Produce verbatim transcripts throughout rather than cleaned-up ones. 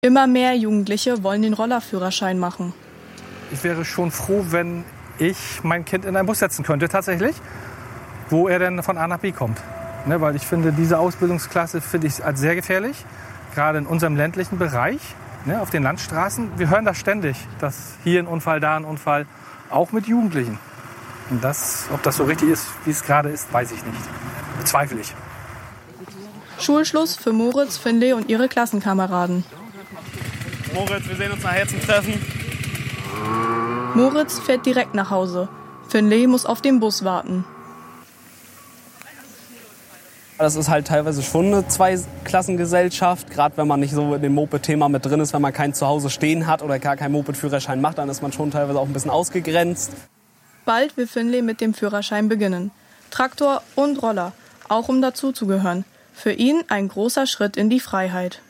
Immer mehr Jugendliche wollen den Rollerführerschein machen. Ich wäre schon froh, wenn ich mein Kind in einen Bus setzen könnte, tatsächlich, wo er dann von A nach B kommt. Ne, weil ich finde, diese Ausbildungsklasse finde ich als sehr gefährlich, gerade in unserem ländlichen Bereich, ne, auf den Landstraßen. Wir hören das ständig, dass hier ein Unfall, da ein Unfall, auch mit Jugendlichen. Und das, ob das so richtig ist, wie es gerade ist, weiß ich nicht. Bezweifle ich. Schulschluss für Moritz, Finlay und ihre Klassenkameraden. Moritz, wir sehen uns nachher zum Treffen. Moritz fährt direkt nach Hause. Finlay muss auf den Bus warten. Das ist halt teilweise schon eine Zweiklassengesellschaft. Gerade wenn man nicht so in dem Moped-Thema mit drin ist, wenn man kein Zuhause stehen hat oder gar keinen Moped-Führerschein macht, dann ist man schon teilweise auch ein bisschen ausgegrenzt. Bald will Finlay mit dem Führerschein beginnen. Traktor und Roller, auch um dazuzugehören. Für ihn ein großer Schritt in die Freiheit.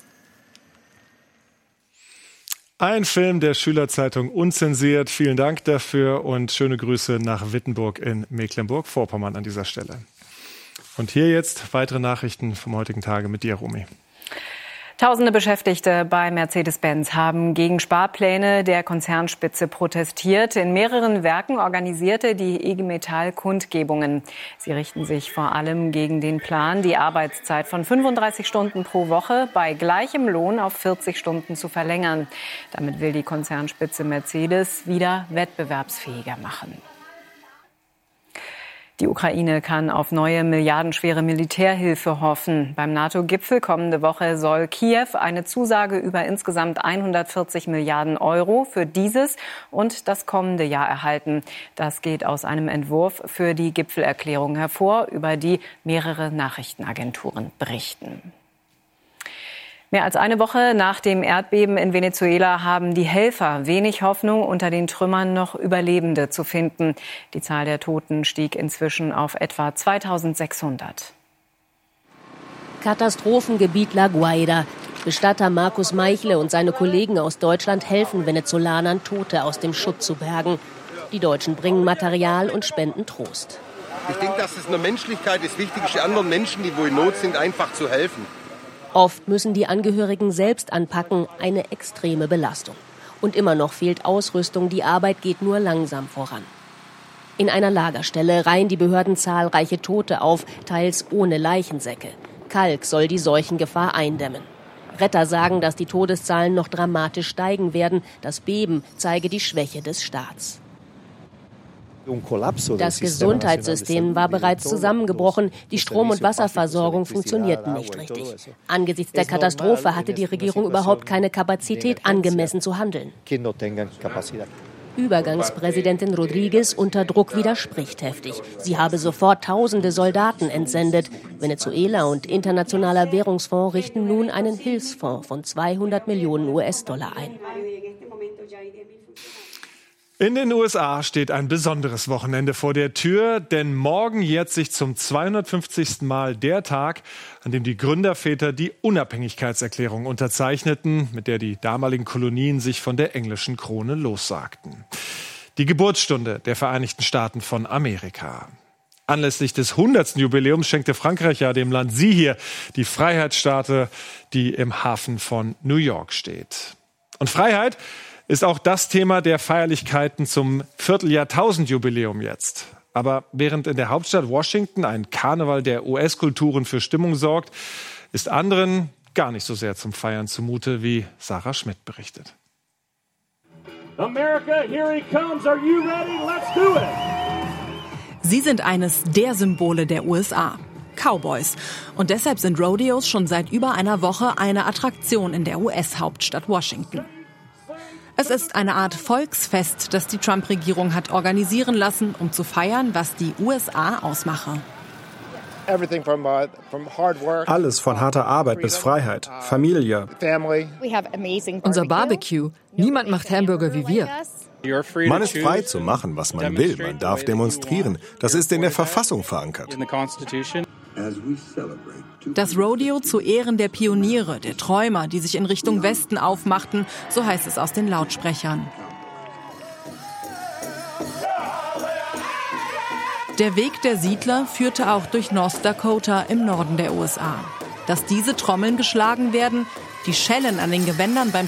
Ein Film der Schülerzeitung Unzensiert. Vielen Dank dafür und schöne Grüße nach Wittenburg in Mecklenburg-Vorpommern an dieser Stelle. Und hier jetzt weitere Nachrichten vom heutigen Tage mit dir, Romy. Tausende Beschäftigte bei Mercedes-Benz haben gegen Sparpläne der Konzernspitze protestiert. In mehreren Werken organisierte die I G Metall Kundgebungen. Sie richten sich vor allem gegen den Plan, die Arbeitszeit von fünfunddreißig Stunden pro Woche bei gleichem Lohn auf vierzig Stunden zu verlängern. Damit will die Konzernspitze Mercedes wieder wettbewerbsfähiger machen. Die Ukraine kann auf neue milliardenschwere Militärhilfe hoffen. Beim NATO-Gipfel kommende Woche soll Kiew eine Zusage über insgesamt hundertvierzig Milliarden Euro für dieses und das kommende Jahr erhalten. Das geht aus einem Entwurf für die Gipfelerklärung hervor, über die mehrere Nachrichtenagenturen berichten. Mehr als eine Woche nach dem Erdbeben in Venezuela haben die Helfer wenig Hoffnung, unter den Trümmern noch Überlebende zu finden. Die Zahl der Toten stieg inzwischen auf etwa zweitausendsechshundert. Katastrophengebiet La Guaira. Bestatter Markus Meichle und seine Kollegen aus Deutschland helfen Venezolanern, Tote aus dem Schutt zu bergen. Die Deutschen bringen Material und spenden Trost. Ich denke, dass es in der Menschlichkeit ist wichtig ist, anderen Menschen, die wo in Not sind, einfach zu helfen. Oft müssen die Angehörigen selbst anpacken, eine extreme Belastung. Und immer noch fehlt Ausrüstung, die Arbeit geht nur langsam voran. In einer Lagerstelle reihen die Behörden zahlreiche Tote auf, teils ohne Leichensäcke. Kalk soll die Seuchengefahr eindämmen. Retter sagen, dass die Todeszahlen noch dramatisch steigen werden. Das Beben zeige die Schwäche des Staats. Das Gesundheitssystem war bereits zusammengebrochen. Die Strom- und Wasserversorgung funktionierten nicht richtig. Angesichts der Katastrophe hatte die Regierung überhaupt keine Kapazität, angemessen zu handeln. Übergangspräsidentin Rodriguez unter Druck widerspricht heftig. Sie habe sofort tausende Soldaten entsendet. Venezuela und Internationaler Währungsfonds richten nun einen Hilfsfonds von zweihundert Millionen U S-Dollar ein. In den U S A steht ein besonderes Wochenende vor der Tür, denn morgen jährt sich zum zweihundertfünfzigsten Mal der Tag, an dem die Gründerväter die Unabhängigkeitserklärung unterzeichneten, mit der die damaligen Kolonien sich von der englischen Krone lossagten. Die Geburtsstunde der Vereinigten Staaten von Amerika. Anlässlich des hundertsten Jubiläums schenkte Frankreich ja dem Land sie hier, die Freiheitsstatue, die im Hafen von New York steht. Und Freiheit ist auch das Thema der Feierlichkeiten zum Vierteljahrtausend-Jubiläum jetzt. Aber während in der Hauptstadt Washington ein Karneval der U S-Kulturen für Stimmung sorgt, ist anderen gar nicht so sehr zum Feiern zumute, wie Sarah Schmidt berichtet. America, here he comes. Are you ready? Let's do it. Sie sind eines der Symbole der U S A. Cowboys. Und deshalb sind Rodeos schon seit über einer Woche eine Attraktion in der U S-Hauptstadt Washington. Es ist eine Art Volksfest, das die Trump-Regierung hat organisieren lassen, um zu feiern, was die U S A ausmache. Alles von harter Arbeit bis Freiheit, Familie. Unser Barbecue. Niemand macht Hamburger wie wir. Man ist frei zu machen, was man will. Man darf demonstrieren. Das ist in der Verfassung verankert. Das Rodeo zu Ehren der Pioniere, der Träumer, die sich in Richtung Westen aufmachten, so heißt es aus den Lautsprechern. Der Weg der Siedler führte auch durch North Dakota im Norden der U S A. Dass diese Trommeln geschlagen werden, die Schellen an den Gewändern beim